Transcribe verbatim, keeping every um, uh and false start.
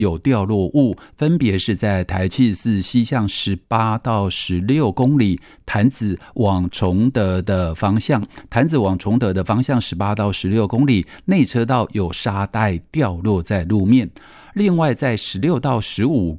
有掉落物，分别是在台七四西向十八到十六公里，潭子往崇德的方向，潭子往崇德的方向十八到十六公里，内车道有沙袋掉落在路面。另外在十六到十五